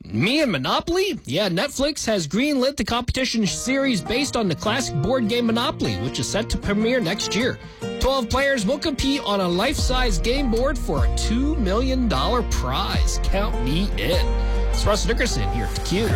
Me and Monopoly? Yeah, Netflix has greenlit the competition series based on the classic board game Monopoly, which is set to premiere next year. 12 players will compete on a life-size game board for a $2 million prize. Count me in. It's Russ Nickerson here at theCUBE.